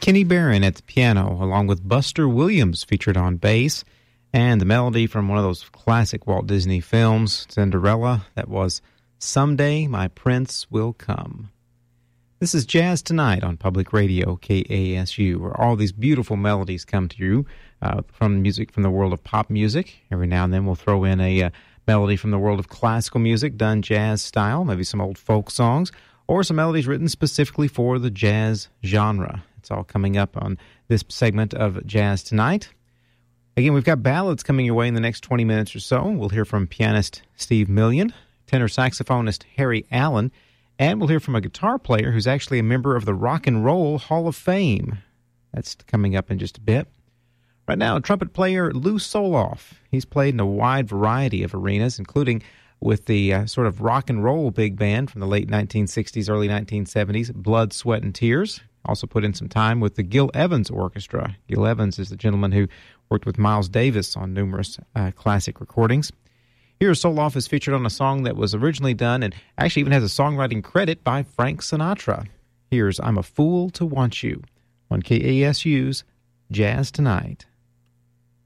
Kenny Barron at the piano, along with Buster Williams featured on bass, and the melody from one of those classic Walt Disney films, Cinderella, that was Someday My Prince Will Come. This is Jazz Tonight on Public Radio, KASU, where all these beautiful melodies come to you from music from the world of pop music. Every now and then we'll throw in a melody from the world of classical music done jazz style, maybe some old folk songs, or some melodies written specifically for the jazz genre. It's all coming up on this segment of Jazz Tonight. Again, we've got ballads coming your way in the next 20 minutes or so. We'll hear from pianist Steve Million, tenor saxophonist Harry Allen, and we'll hear from a guitar player who's actually a member of the Rock and Roll Hall of Fame. That's coming up in just a bit. Right now, trumpet player Lou Soloff. He's played in a wide variety of arenas, including with the sort of rock and roll big band from the late 1960s, early 1970s, Blood, Sweat, and Tears. Also put in some time with the Gil Evans Orchestra. Gil Evans is the gentleman who worked with Miles Davis on numerous classic recordings. Here, Soloff is featured on a song that was originally done and actually even has a songwriting credit by Frank Sinatra. Here's I'm a Fool to Want You on KASU's Jazz Tonight.